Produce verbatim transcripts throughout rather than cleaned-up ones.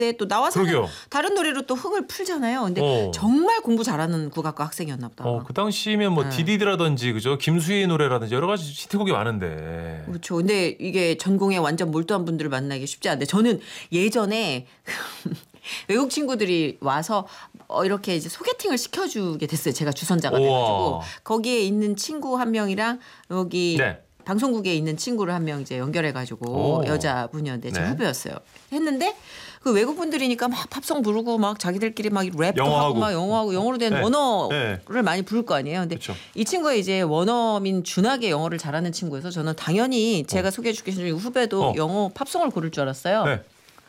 네, 또 나와서 그러게요. 다른 노래로 또 흥을 풀잖아요. 근데 어. 정말 공부 잘하는 국악과 학생이었나 보다. 어, 그 당시면 뭐 네. 디디드라든지 그죠? 김수희 노래라든지 여러 가지 히트곡이 많은데. 그렇죠. 근데 이게 전공에 완전 몰두한 분들을 만나기 쉽지 않은데 저는 예전에 외국 친구들이 와서 어 이렇게 이제 소개팅을 시켜주게 됐어요. 제가 주선자가 우와. 돼가지고 거기에 있는 친구 한 명이랑 여기 네. 방송국에 있는 친구를 한 명 이제 연결해가지고 오. 여자분이었는데 제 네. 후배였어요. 했는데 그 외국 분들이니까 막 팝송 부르고 막 자기들끼리 막 랩도 영어하고. 하고 막 영어하고 영어로 된 네. 원어를 네. 많이 부를 거 아니에요. 근데 그쵸. 이 친구가 이제 원어민 준하게 영어를 잘하는 친구여서 저는 당연히 제가 소개해줄게 해준 후배도 어. 영어 팝송을 고를 줄 알았어요. 네.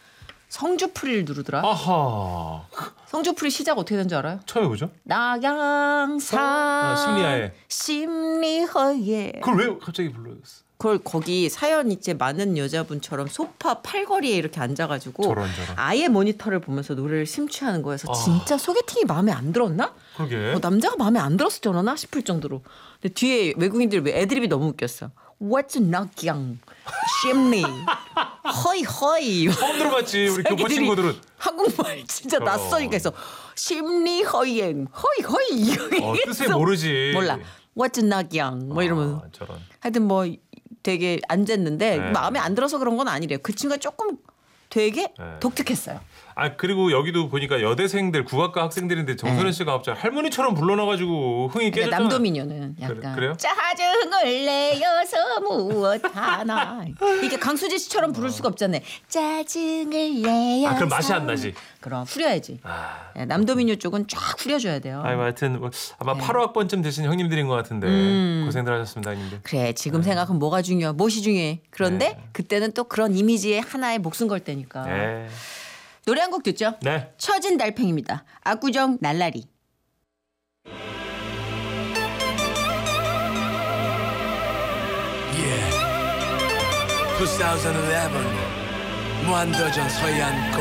성주풀이를 누르더라. 아하. 성주풀이 시작 어떻게 된 줄 알아요? 처음에 보죠? 낙양산 아, 심리하에. 심리허예. 그걸 왜 갑자기 불러줬어? 그걸 거기 사연 이제 많은 여자분처럼 소파 팔걸이에 이렇게 앉아가지고 저런, 저런. 아예 모니터를 보면서 노래를 심취하는 거여서 아. 진짜 소개팅이 마음에 안 들었나? 그러게. 어, 남자가 마음에 안 들었을 저러나 싶을 정도로. 근데 뒤에 외국인들 애드립이 너무 웃겼어. What's 낙양 심리 허이 허이. 처음 들어봤지 우리 교포 자기들이 친구들은. 한국말 진짜 저런. 낯서니까 해서 심리 허이행 허이 허이 이렇게 어, 뜻을 해서 모르지. 몰라. What's 낙양 뭐 이러면 아, 저런. 하여튼 뭐 되게 앉았는데 네. 마음에 안 들어서 그런 건 아니래요. 그 친구가 조금 되게 네. 독특했어요. 아 그리고 여기도 보니까 여대생들 국악과 학생들인데 정선혜 씨가 갑자기 할머니처럼 불러놔가지고 흥이 그러니까 깨졌잖아. 남도민요는 약간 그래- 그래요? 짜증을 내어서 무엇 하나 이게 강수지 씨처럼 부를 수가 없잖아요. 짜증을 내어서 아, 그럼 맛이 안 나지. 그럼 후려야지. 아, 네, 남도민요 쪽은 쫙 후려줘야 돼요. 아이고 하여튼 뭐 아마 네. 팔 호 학번쯤 되신 형님들인 것 같은데 음. 고생들 하셨습니다, 형님들. 그래 지금 생각하면 뭐가 중요해 무엇이 중요해. 그런데 네. 그때는 또 그런 이미지에 하나에 목숨 걸 때니까. 네. 노래 한 곡 듣죠. 네. 처진 달팽입니다. 압구정 날라리. Yeah. 이천십일 무한도전 서해안